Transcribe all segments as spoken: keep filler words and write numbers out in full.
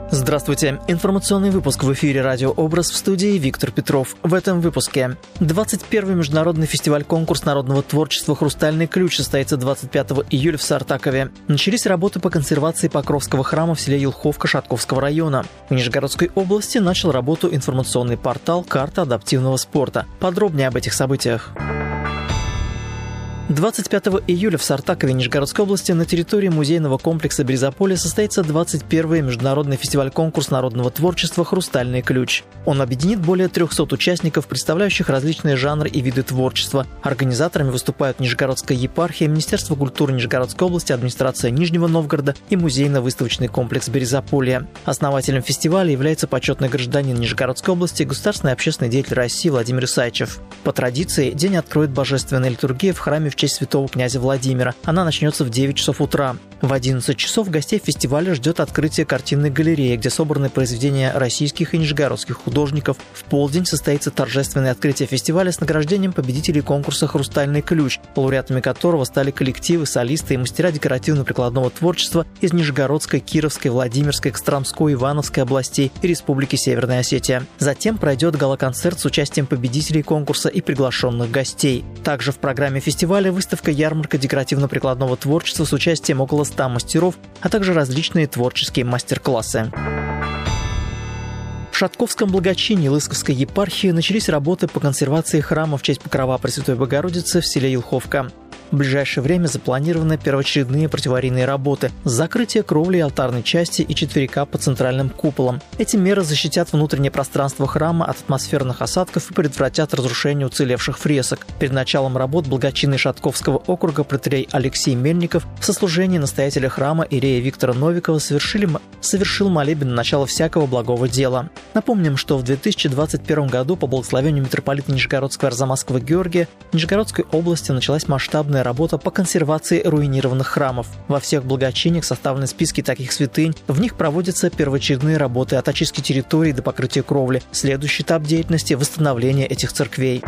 Здравствуйте. Информационный выпуск в эфире «Радио Образ», в студии Виктор Петров. В этом выпуске. двадцать первый международный фестиваль-конкурс народного творчества «Хрустальный ключ» состоится двадцать пятого июля в Сартакове. Начались работы по консервации Покровского храма в селе Елховка Шатковского района. В Нижегородской области начал работу информационный портал «Карта адаптивного спорта». Подробнее об этих событиях. двадцать пятого июля в Сартакове Нижегородской области на территории музейного комплекса «Березополе» состоится двадцать первый международный фестиваль-конкурс народного творчества «Хрустальный ключ». Он объединит более трехсот участников, представляющих различные жанры и виды творчества. Организаторами выступают Нижегородская епархия, Министерство культуры Нижегородской области, администрация Нижнего Новгорода и музейно-выставочный комплекс «Березополье». Основателем фестиваля является почетный гражданин Нижегородской области, государственный общественный деятель России Владимир Исайчев. По традиции, день откроет божественная литургия в храме в честь святого князя Владимира. Она начнется в девять часов утра. В одиннадцать часов гостей фестиваля ждет открытие картинной галереи, где собраны произведения российских и нижегородских художников. В полдень состоится торжественное открытие фестиваля с награждением победителей конкурса «Хрустальный ключ», лауреатами которого стали коллективы, солисты и мастера декоративно-прикладного творчества из Нижегородской, Кировской, Владимирской, Костромской, Ивановской областей и Республики Северная Осетия. Затем пройдет гала-концерт с участием победителей конкурса и приглашенных гостей. Также в программе фестиваля выставка-ярмарка декоративно-прикладного творчества с участием около ста мастеров, а также различные творческие мастер-классы. В Шатковском благочинии Лысковской епархии начались работы по консервации храма в честь Покрова Пресвятой Богородицы в селе Елховка. В ближайшее время запланированы первоочередные противоаварийные работы – закрытие кровли и алтарной части и четверика под центральным куполом. Эти меры защитят внутреннее пространство храма от атмосферных осадков и предотвратят разрушение уцелевших фресок. Перед началом работ благочинный Шатковского округа протоиерей Алексей Мельников в сослужении настоятеля храма иерея Виктора Новикова совершили, совершил молебен на начало всякого благого дела. Напомним, что в две тысячи двадцать первом году по благословению митрополита Нижегородского Арзамасского Георгия в Нижегородской области началась масштабная работа по консервации руинированных храмов. Во всех благочиниях составлены списки таких святынь. В них проводятся первоочередные работы от очистки территорий до покрытия кровли. Следующий этап деятельности – восстановление этих церквей.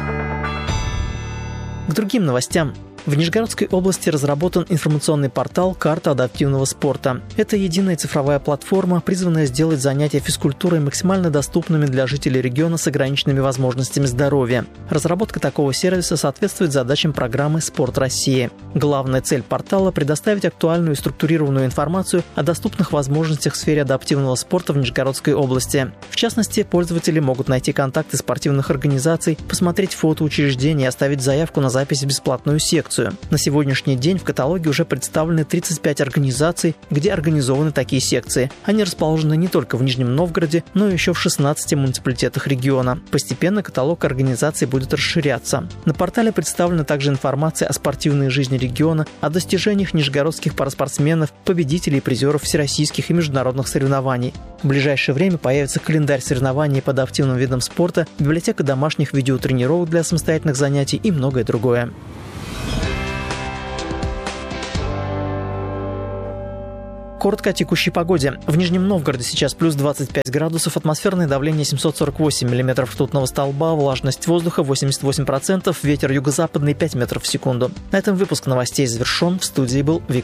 К другим новостям. В Нижегородской области разработан информационный портал «Карта адаптивного спорта». Это единая цифровая платформа, призванная сделать занятия физкультурой максимально доступными для жителей региона с ограниченными возможностями здоровья. Разработка такого сервиса соответствует задачам программы «Спорт России». Главная цель портала – предоставить актуальную и структурированную информацию о доступных возможностях в сфере адаптивного спорта в Нижегородской области. В частности, пользователи могут найти контакты спортивных организаций, посмотреть фото учреждений и оставить заявку на запись в бесплатную секцию. На сегодняшний день в каталоге уже представлены тридцать пять организаций, где организованы такие секции. Они расположены не только в Нижнем Новгороде, но и еще в шестнадцати муниципалитетах региона. Постепенно каталог организаций будет расширяться. На портале представлена также информация о спортивной жизни региона, о достижениях нижегородских параспортсменов, победителей и призеров всероссийских и международных соревнований. В ближайшее время появится календарь соревнований по адаптивным видам спорта, библиотека домашних видеотренировок для самостоятельных занятий и многое другое. Коротко о текущей погоде. В Нижнем Новгороде сейчас плюс двадцать пять градусов, атмосферное давление семьсот сорок восемь миллиметров ртутного столба, влажность воздуха восемьдесят восемь процентов, ветер юго-западный пять метров в секунду. На этом выпуск новостей завершен. В студии был Виктор.